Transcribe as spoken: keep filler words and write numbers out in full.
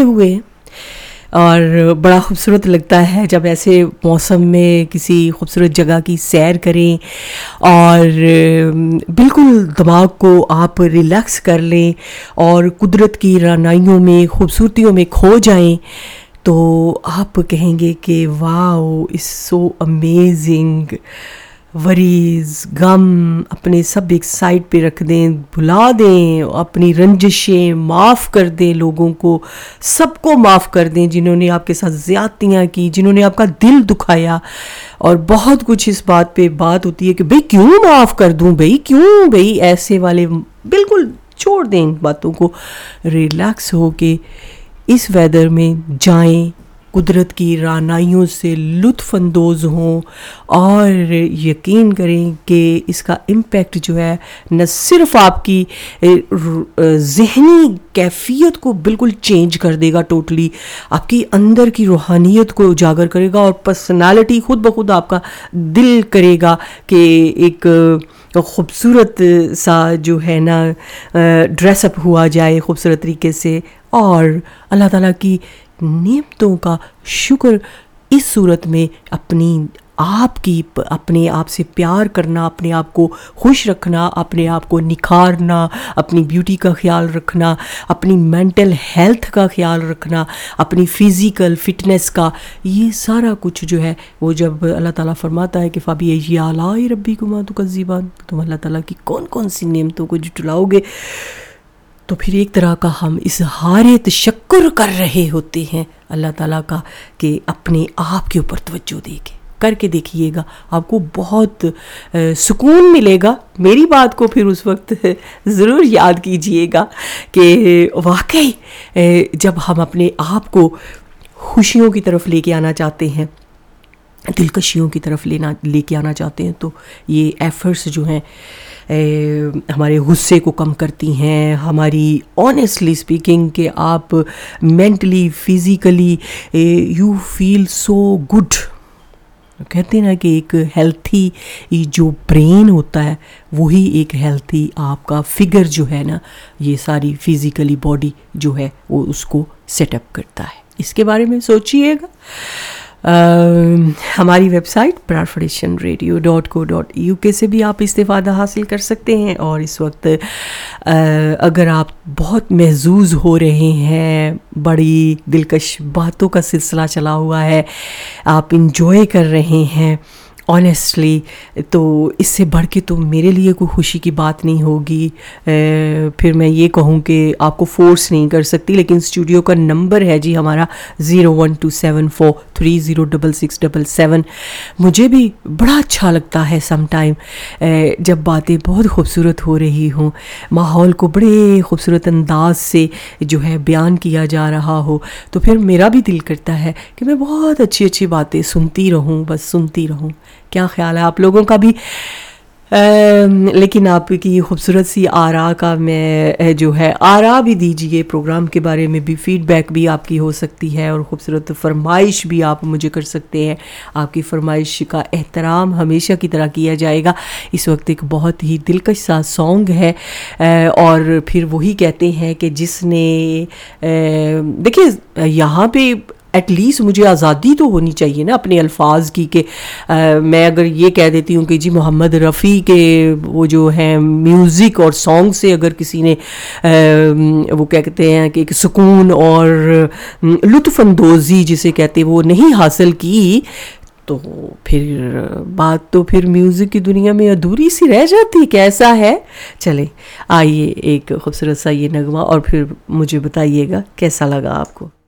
بیٹھے ہوئے ہیں اور بڑا خوبصورت لگتا ہے جب ایسے موسم میں کسی خوبصورت جگہ کی سیر کریں اور بالکل دماغ کو آپ ریلیکس کر لیں اور قدرت کی رعنائیوں میں خوبصورتیوں میں کھو جائیں تو آپ کہیں گے کہ واو از سو امیزنگ. وریز غم اپنے سب ایک سائڈ پہ رکھ دیں, بھلا دیں, اپنی رنجشیں معاف کر دیں, لوگوں کو سب کو معاف کر دیں جنہوں نے آپ کے ساتھ زیادتیاں کی, جنہوں نے آپ کا دل دکھایا. اور بہت کچھ اس بات پہ بات ہوتی ہے کہ بھئی کیوں معاف کر دوں, بھئی کیوں, بھئی ایسے والے بالکل چھوڑ دیں ان باتوں کو. ریلیکس ہو کے اس ویدر میں جائیں, قدرت کی رعنائیوں سے لطف اندوز ہوں اور یقین کریں کہ اس کا امپیکٹ جو ہے نہ صرف آپ کی ذہنی کیفیت کو بالکل چینج کر دے گا, ٹوٹلی آپ کی اندر کی روحانیت کو اجاگر کرے گا اور پرسنالٹی خود بخود آپ کا دل کرے گا کہ ایک خوبصورت سا جو ہے نا ڈریس اپ ہوا جائے خوبصورت طریقے سے, اور اللہ تعالیٰ کی نعمتوں کا شکر اس صورت میں اپنی آپ کی اپنے آپ سے پیار کرنا, اپنے آپ کو خوش رکھنا, اپنے آپ کو نکھارنا, اپنی بیوٹی کا خیال رکھنا, اپنی مینٹل ہیلتھ کا خیال رکھنا, اپنی فزیکل فٹنس کا, یہ سارا کچھ جو ہے وہ جب اللہ تعالیٰ فرماتا ہے کہ فَبِأَيِّ آلَاءِ رَبِّكُمَا تُكَذِّبَانِ, تم اللہ تعالیٰ کی کون کون سی نعمتوں کو جٹلاؤ گے, تو پھر ایک طرح کا ہم اظہار تشکر کر رہے ہوتے ہیں اللہ تعالیٰ کا کہ اپنے آپ کے اوپر توجہ دے کے کر کے دیکھیے گا, آپ کو بہت سکون ملے گا. میری بات کو پھر اس وقت ضرور یاد کیجئے گا کہ واقعی جب ہم اپنے آپ کو خوشیوں کی طرف لے کے آنا چاہتے ہیں, دلکشیوں کی طرف لینا لے کے آنا چاہتے ہیں, تو یہ ایفرٹس جو ہیں ہمارے غصے کو کم کرتی ہیں, ہماری آنیسٹلی اسپیکنگ کہ آپ mentally physically you feel so good. کہتے ہیں نا کہ ایک ہیلتھی جو برین ہوتا ہے وہی ایک ہیلتھی آپ کا فگر جو ہے نا, یہ ساری فزیکلی باڈی جو ہے وہ اس کو سیٹ اپ کرتا ہے. اس کے بارے میں سوچئے گا. ہماری web site Broad federation radio dot کو ڈاٹ یو کے سے بھی آپ استفادہ حاصل کر سکتے ہیں. اور اس وقت اگر آپ بہت محظوظ ہو رہے ہیں, بڑی دلکش باتوں کا سلسلہ چلا ہوا ہے, آپ انجوائے کر رہے ہیں آنیسٹلی, تو اس سے بڑھ کے تو میرے لیے کوئی خوشی کی بات نہیں ہوگی. پھر میں یہ کہوں کہ آپ کو فورس نہیں کر سکتی, لیکن اسٹوڈیو کا نمبر ہے جی ہمارا zero one to seven four three zero double six double seven. مجھے بھی بڑا اچھا لگتا ہے سم ٹائم جب باتیں بہت خوبصورت ہو رہی ہوں, ماحول کو بڑے خوبصورت انداز سے جو ہے بیان کیا جا رہا ہو, تو پھر میرا بھی دل کرتا ہے کہ میں بہت اچھی اچھی باتیں سنتی رہوں, بس سنتی رہوں. کیا خیال ہے آپ لوگوں کا بھی؟ لیکن آپ کی خوبصورت سی آراء کا میں جو ہے آراء بھی دیجئے, پروگرام کے بارے میں بھی فیڈ بیک بھی آپ کی ہو سکتی ہے, اور خوبصورت فرمائش بھی آپ مجھے کر سکتے ہیں. آپ کی فرمائش کا احترام ہمیشہ کی طرح کیا جائے گا. اس وقت ایک بہت ہی دلکش سا سانگ ہے, اور پھر وہی کہتے ہیں کہ جس نے دیکھیے یہاں پہ ایٹ لیسٹ مجھے آزادی تو ہونی چاہیے نا اپنے الفاظ کی, کہ میں اگر یہ کہہ دیتی ہوں کہ جی محمد رفیع کے وہ جو ہیں میوزک اور سانگ سے اگر کسی نے وہ کہتے ہیں کہ ایک سکون اور لطف اندوزی جسے کہتے وہ نہیں حاصل کی, تو پھر بات تو پھر میوزک کی دنیا میں ادھوری سی رہ جاتی. کیسا ہے؟ چلیں آئیے ایک خوبصورت سا یہ نغمہ, اور پھر مجھے بتائیے گا کیسا لگا آپ کو.